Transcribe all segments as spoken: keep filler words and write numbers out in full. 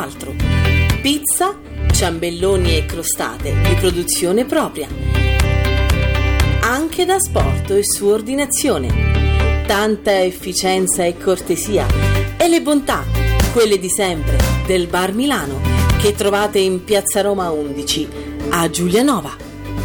altro. Pizza, ciambelloni e crostate di produzione propria. Anche da Sporto e su ordinazione. Tanta efficienza e cortesia e le bontà, quelle di sempre, del Bar Milano, che trovate in Piazza Roma undici a Giulianova.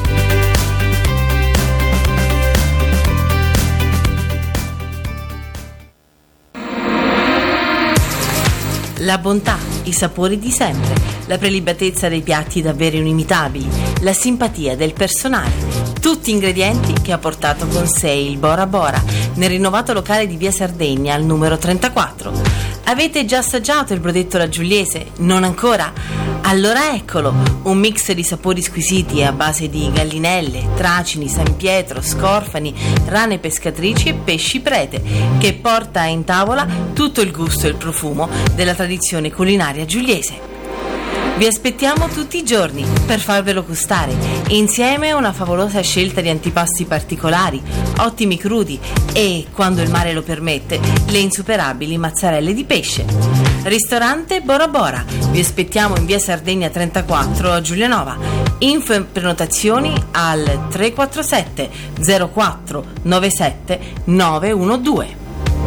La bontà, i sapori di sempre, la prelibatezza dei piatti davvero inimitabili, la simpatia del personale, tutti ingredienti che ha portato con sé il Bora Bora nel rinnovato locale di via Sardegna al numero trentaquattro. Avete già assaggiato il brodetto raggiugliese? Non ancora? Allora eccolo, un mix di sapori squisiti a base di gallinelle, tracini, San Pietro, scorfani, rane pescatrici e pesci prete, che porta in tavola tutto il gusto e il profumo della tradizione culinaria giuliese. Vi aspettiamo tutti i giorni per farvelo gustare, insieme a una favolosa scelta di antipasti particolari, ottimi crudi e, quando il mare lo permette, le insuperabili mozzarelle di pesce. Ristorante Bora Bora, vi aspettiamo in via Sardegna trentaquattro a Giulianova. Info e prenotazioni al tre quattro sette zero quattro nove sette nove uno due.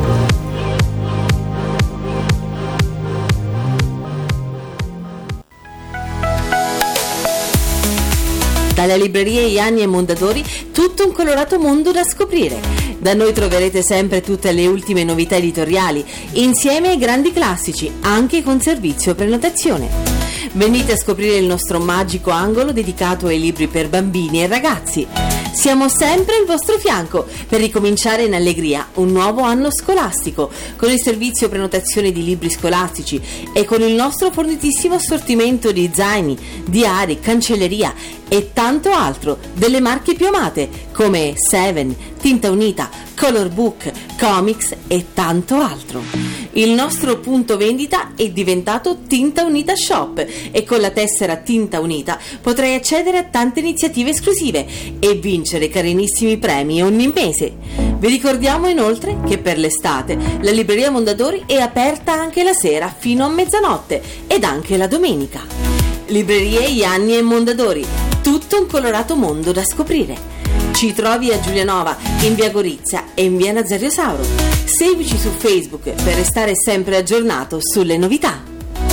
Dalla libreria Ianni e Mondadori, tutto un colorato mondo da scoprire. Da noi troverete sempre tutte le ultime novità editoriali, insieme ai grandi classici, anche con servizio prenotazione. Venite a scoprire il nostro magico angolo dedicato ai libri per bambini e ragazzi. Siamo sempre al vostro fianco per ricominciare in allegria un nuovo anno scolastico, con il servizio prenotazione di libri scolastici e con il nostro fornitissimo assortimento di zaini, diari, cancelleria e tanto altro delle marche più amate come Seven, Tinta Unita, Color Book, Comics e tanto altro. Il nostro punto vendita è diventato Tinta Unita Shop e con la tessera Tinta Unita potrai accedere a tante iniziative esclusive e vincere carinissimi premi ogni mese. Vi ricordiamo inoltre che per l'estate la libreria Mondadori è aperta anche la sera fino a mezzanotte ed anche la domenica. Librerie Ianni e Mondadori, tutto un colorato mondo da scoprire. Ci trovi a Giulianova, in via Gorizia e in via Nazario Sauro. Seguici su Facebook per restare sempre aggiornato sulle novità.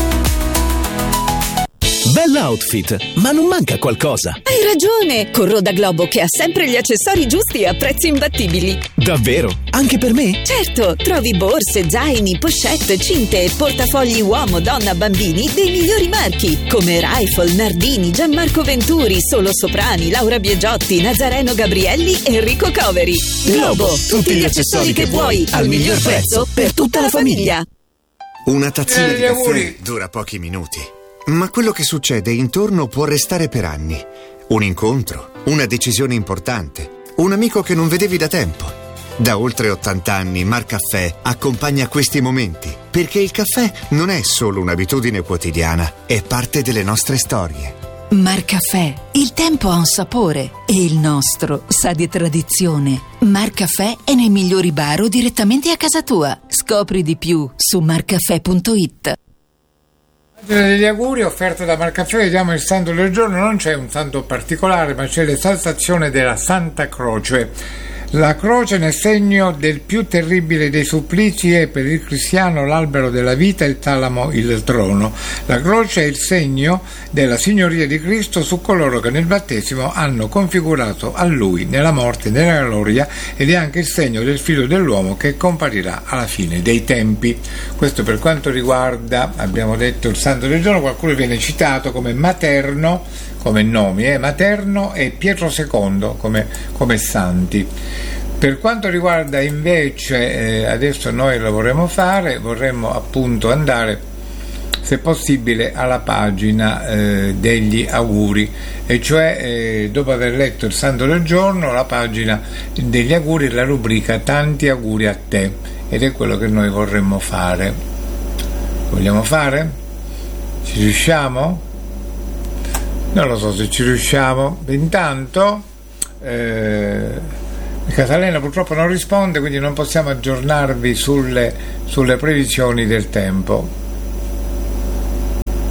Bell'outfit, ma non manca qualcosa. Hai ragione! Corro da Globo che ha sempre gli accessori giusti a prezzi imbattibili. Davvero? Anche per me? Certo, trovi borse, zaini, pochette, cinte e portafogli uomo, donna, bambini dei migliori marchi come Rifle, Nardini, Gianmarco Venturi, Solo Soprani, Laura Biagiotti, Nazareno Gabrielli e Enrico Coveri. Globo, tutti gli accessori che vuoi al miglior prezzo per tutta la famiglia. Una tazzina di caffè dura pochi minuti, ma quello che succede intorno può restare per anni. Un incontro, una decisione importante, un amico che non vedevi da tempo. Da oltre ottanta anni Marcaffè accompagna questi momenti, perché il caffè non è solo un'abitudine quotidiana, è parte delle nostre storie. Marcaffè, il tempo ha un sapore e il nostro sa di tradizione. Marcaffè è nei migliori bar o direttamente a casa tua. Scopri di più su marcaffè punto it. Degli auguri offerta da Marcaffè. Vediamo il santo del giorno. Non c'è un santo particolare, ma c'è l'esaltazione della Santa Croce. La croce nel segno del più terribile dei supplizi è per il cristiano l'albero della vita, il talamo il trono. La croce è il segno della signoria di Cristo su coloro che nel battesimo hanno configurato a lui nella morte e nella gloria, ed è anche il segno del figlio dell'uomo che comparirà alla fine dei tempi. Questo per quanto riguarda, abbiamo detto, il santo del giorno. Qualcuno viene citato come materno, come nomi, eh? Materno e Pietro secondo come, come santi. Per quanto riguarda invece, eh, adesso noi lo vorremmo fare, vorremmo appunto andare, se possibile, alla pagina eh, degli auguri, e cioè eh, dopo aver letto il santo del giorno, la pagina degli auguri, la rubrica tanti auguri a te, ed è quello che noi vorremmo fare. Vogliamo fare? Ci riusciamo? Non lo so se ci riusciamo. Intanto eh, Catalena purtroppo non risponde, quindi non possiamo aggiornarvi sulle, sulle previsioni del tempo.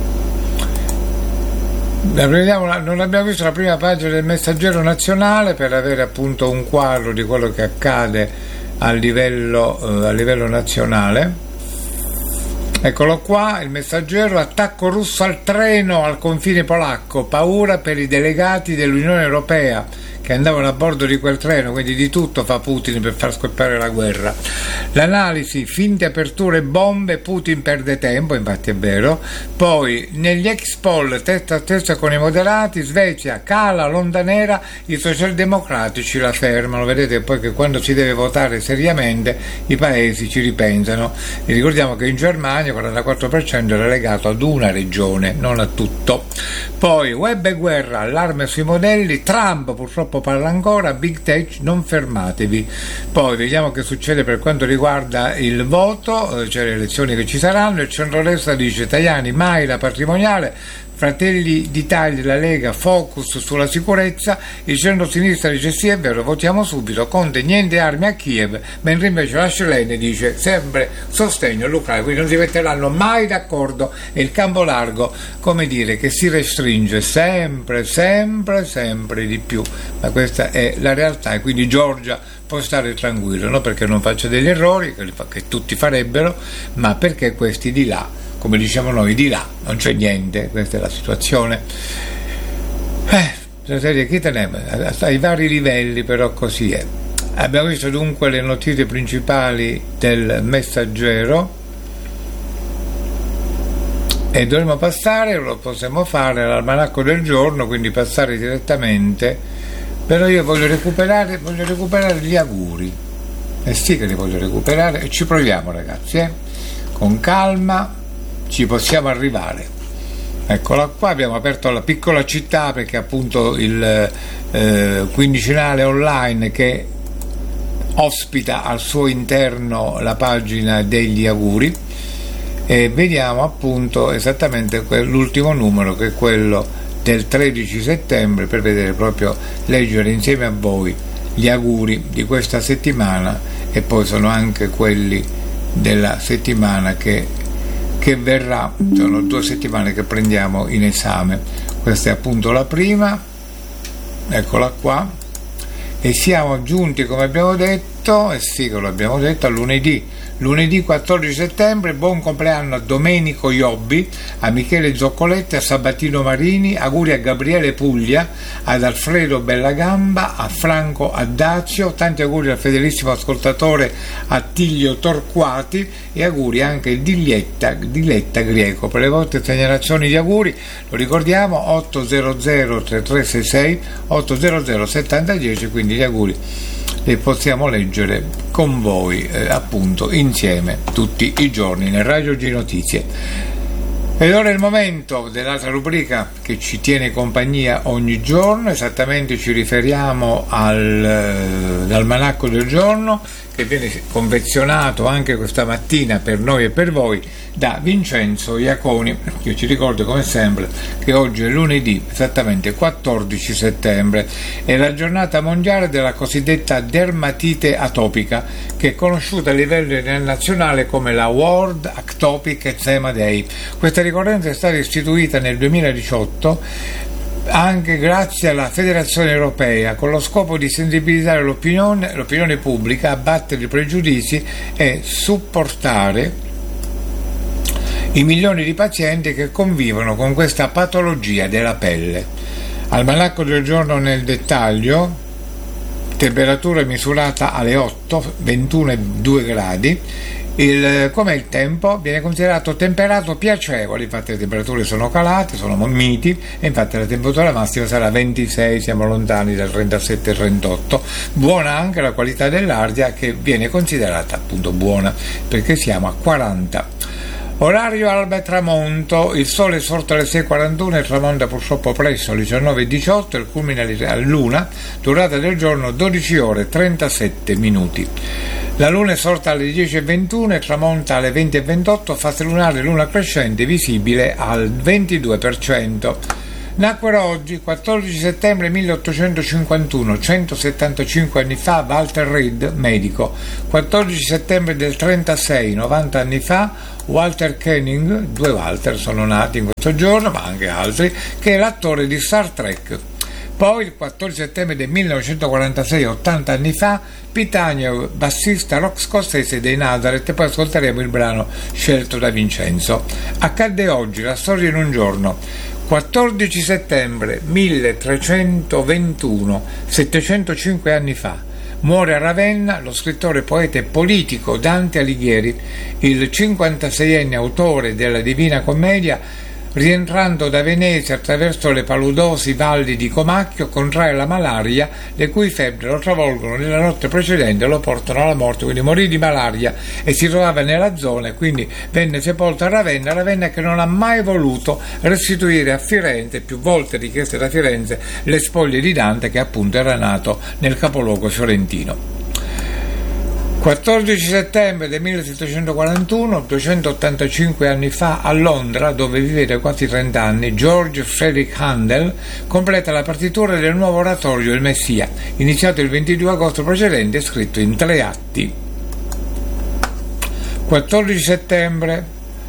Non abbiamo visto la prima pagina del Messaggero Nazionale per avere appunto un quadro di quello che accade a livello, eh, a livello nazionale. Eccolo qua, il Messaggero: attacco russo al treno al confine polacco, paura per i delegati dell'Unione Europea che andavano a bordo di quel treno, quindi di tutto fa Putin per far scoppare la guerra. L'analisi: finte aperture bombe, Putin perde tempo, infatti è vero. Poi negli ex poll testa a testa con i moderati, Svezia cala l'onda nera, i socialdemocratici la fermano. Vedete poi che quando si deve votare seriamente i paesi ci ripensano. E ricordiamo che in Germania il quarantaquattro per cento era legato ad una regione, non a tutto. Poi web e guerra, allarme sui modelli, Trump purtroppo parla ancora, big tech non fermatevi. Poi vediamo che succede per quanto riguarda il voto, cioè le elezioni che ci saranno. Il centrodestra dice: Tajani mai la patrimoniale, Fratelli d'Italia e la Lega focus sulla sicurezza, il centro-sinistra dice sì è vero, votiamo subito, Conte niente armi a Kiev, mentre invece la Schelene dice sempre sostegno all'Ucraina, quindi non si metteranno mai d'accordo e il campo largo, come dire, che si restringe sempre, sempre, sempre di più, ma questa è la realtà e quindi Giorgia può stare tranquillo, non perché non faccia degli errori, che, che tutti farebbero, ma perché questi di là, come diciamo noi, di là non c'è niente, questa è la situazione. Eh, la serie che teniamo ai vari livelli, però così è. Abbiamo visto dunque le notizie principali del Messaggero e dovremo passare, lo possiamo fare, all'almanacco del giorno, quindi passare direttamente, però io voglio recuperare, voglio recuperare gli auguri, e eh sì che li voglio recuperare e ci proviamo ragazzi, eh? Con calma ci possiamo arrivare. Eccola qua, abbiamo aperto la piccola città perché appunto il eh, quindicinale online che ospita al suo interno la pagina degli auguri e vediamo appunto esattamente l'ultimo numero, che è quello del tredici settembre, per vedere proprio, leggere insieme a voi gli auguri di questa settimana e poi sono anche quelli della settimana che che verrà. Sono due settimane che prendiamo in esame. Questa è appunto la prima, eccola qua, e siamo giunti, come abbiamo detto, e sì che lo abbiamo detto, a lunedì lunedì quattordici settembre. Buon compleanno a Domenico Iobbi, a Michele Zoccoletti, a Sabatino Marini, auguri a Gabriele Puglia, ad Alfredo Bellagamba, a Franco Addazio, tanti auguri al fedelissimo ascoltatore Attilio Torquati e auguri anche a Diletta, Diletta Greco. Per le vostre segnalazioni di auguri lo ricordiamo otto zero zero tre tre sei sei otto zero zero sette zero uno zero, quindi gli auguri li possiamo leggere con voi eh, appunto insieme tutti i giorni nel Radio G Notizie. Ed ora è il momento dell'altra rubrica che ci tiene compagnia ogni giorno, esattamente ci riferiamo al, eh, almanacco del giorno, che viene confezionato anche questa mattina per noi e per voi da Vincenzo Iaconi. Io ci ricordo come sempre che oggi è lunedì, esattamente quattordici settembre, è la giornata mondiale della cosiddetta dermatite atopica, che è conosciuta a livello nazionale come la World Atopic Eczema Day. Questa ricorrenza è stata istituita nel duemiladiciotto anche grazie alla Federazione Europea, con lo scopo di sensibilizzare l'opinione, l'opinione pubblica, abbattere i pregiudizi e supportare i milioni di pazienti che convivono con questa patologia della pelle. Almanacco del giorno nel dettaglio: temperatura misurata alle otto, ventuno e due gradi. Il, come il tempo viene considerato temperato piacevole, infatti le temperature sono calate, sono miti e infatti la temperatura massima sarà ventisei, siamo lontani dal trentasette trentotto. Buona anche la qualità dell'aria, che viene considerata appunto buona perché siamo a quaranta. Orario alba e tramonto: il sole è sorto alle sei e quarantuno e tramonta purtroppo presto alle diciannove e diciotto, il culmine a luna, durata del giorno dodici ore e trentasette minuti. La luna è sorta alle dieci e ventuno e tramonta alle venti e ventotto, fase lunare luna crescente visibile al ventidue per cento. Nacquero oggi, quattordici settembre milleottocentocinquantuno, centosettantacinque anni fa, Walter Reed, medico. quattordici settembre del trentasei, novanta anni fa, Walter Koenig, due Walter sono nati in questo giorno, ma anche altri, che è l'attore di Star Trek. Poi il quattordici settembre del millenovecentoquarantasei, ottanta anni fa, Pete Agnew, bassista rock scozzese dei Nazareth, e poi ascolteremo il brano scelto da Vincenzo. Accadde oggi, la storia in un giorno. quattordici settembre milletrecentoventuno, settecentocinque anni fa, muore a Ravenna lo scrittore, poeta e politico Dante Alighieri, il cinquantaseienne autore della Divina Commedia. Rientrando da Venezia attraverso le paludosi valli di Comacchio, contrae la malaria, le cui febbri lo travolgono nella notte precedente e lo portano alla morte, quindi morì di malaria e si trovava nella zona e quindi venne sepolto a Ravenna, Ravenna che non ha mai voluto restituire a Firenze, più volte richieste da Firenze, le spoglie di Dante, che appunto era nato nel capoluogo fiorentino. quattordici settembre del millesettecentoquarantuno, duecentottantacinque anni fa, a Londra, dove vive da quasi trenta anni, George Frederick Handel completa la partitura del nuovo oratorio Il Messia, iniziato il ventidue agosto precedente e scritto in tre atti. quattordici settembre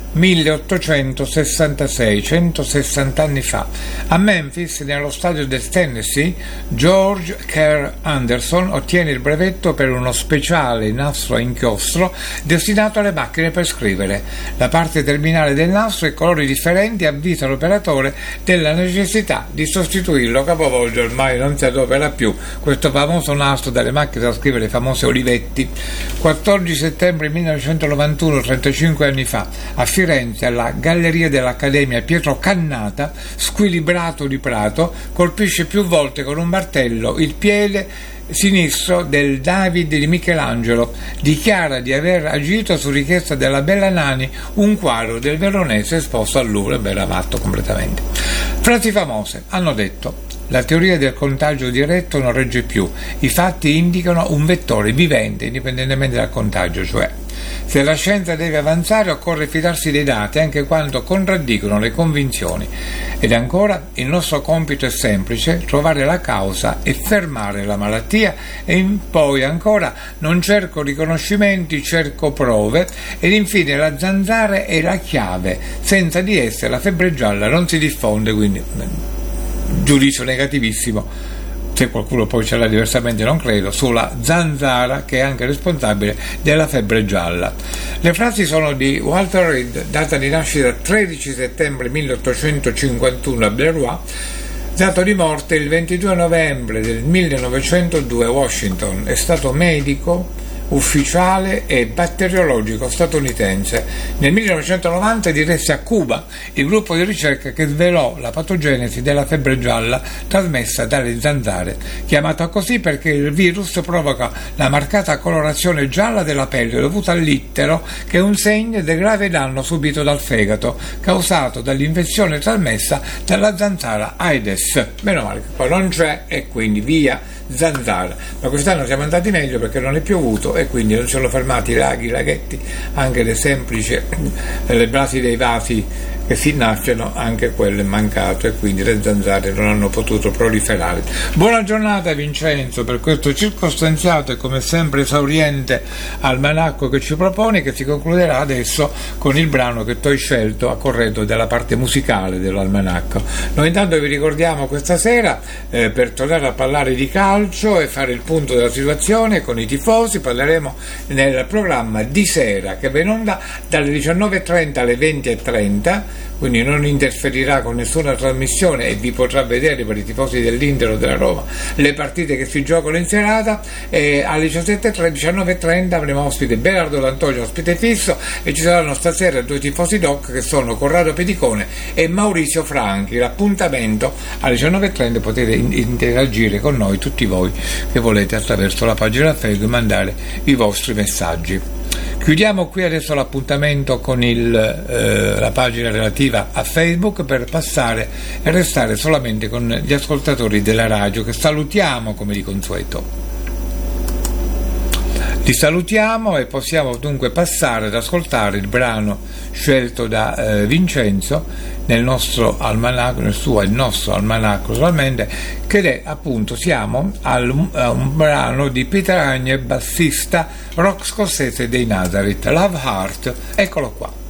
milleottocentosessantasei, centosessanta anni fa, a Memphis, nello stadio del Tennessee, George Kerr Anderson ottiene il brevetto per uno speciale nastro a inchiostro destinato alle macchine per scrivere. La parte terminale del nastro e colori differenti avvisa l'operatore della necessità di sostituirlo. Capovolgere ormai non si adopera più questo famoso nastro dalle macchine da scrivere, le famose Olivetti. quattordici settembre millenovecentonovantuno, trentacinque anni fa, a Firenze, alla Galleria dell'Accademia, Pietro Cannata, squilibrato di Prato, colpisce più volte con un martello il piede sinistro del David di Michelangelo. Dichiara di aver agito su richiesta della Bella Nani, un quadro del Veronese esposto al Louvre. Beh, era matto completamente. Frasi famose hanno detto: la teoria del contagio diretto non regge più, i fatti indicano un vettore vivente indipendentemente dal contagio, cioè se la scienza deve avanzare occorre fidarsi dei dati anche quando contraddicono le convinzioni. Ed ancora, il nostro compito è semplice: trovare la causa e fermare la malattia. E poi ancora, non cerco riconoscimenti, cerco prove. Ed infine, la zanzara è la chiave, senza di essa la febbre gialla non si diffonde. Quindi giudizio negativissimo, se qualcuno poi ce l'ha diversamente non credo, sulla zanzara, che è anche responsabile della febbre gialla. Le frasi sono di Walter Reed, data di nascita tredici settembre milleottocentocinquantuno a Blériot, dato di morte il ventidue novembre del millenovecentodue a Washington. È stato medico, ufficiale e batteriologico statunitense. Nel millenovecentonovanta diresse a Cuba il gruppo di ricerca che svelò la patogenesi della febbre gialla trasmessa dalle zanzare, chiamata così perché il virus provoca la marcata colorazione gialla della pelle dovuta all'ittero, che è un segno del grave danno subito dal fegato causato dall'infezione trasmessa dalla zanzara Aedes. Meno male che qua non c'è e quindi via zanzara. Ma quest'anno siamo andati meglio perché non è piovuto e quindi non ci sono fermati i laghi, i laghetti, anche le semplici le basi dei vasi che si innaffiano, anche quello è mancato e quindi le zanzare non hanno potuto proliferare. Buona giornata Vincenzo per questo circostanziato e come sempre esauriente almanacco che ci proponi, che si concluderà adesso con il brano che tu hai scelto a corredo della parte musicale dell'almanacco. Noi intanto vi ricordiamo questa sera eh, per tornare a parlare di calcio e fare il punto della situazione con i tifosi. Parleremo nel programma di sera che va in onda dalle diciannove e trenta alle venti e trenta, quindi non interferirà con nessuna trasmissione e vi potrà vedere, per i tifosi dell'Inter o della Roma, le partite che si giocano in serata. E alle diciannove e trenta avremo ospite Berardo D'Antonio, ospite fisso, e ci saranno stasera due tifosi doc che sono Corrado Pedicone e Maurizio Franchi. L'appuntamento alle diciannove e trenta, potete interagire con noi, tutti voi che volete, attraverso la pagina Facebook, mandare i vostri messaggi. Chiudiamo qui adesso l'appuntamento con il, eh, la pagina relativa a Facebook, per passare e restare solamente con gli ascoltatori della radio, che salutiamo come di consueto. Ti salutiamo e possiamo dunque passare ad ascoltare il brano scelto da eh, Vincenzo nel nostro almanacco, nel suo il nostro almanacco solamente, che è appunto, siamo al, a un brano di Peter Agne, bassista rock scozzese dei Nazareth, Love Heart, eccolo qua.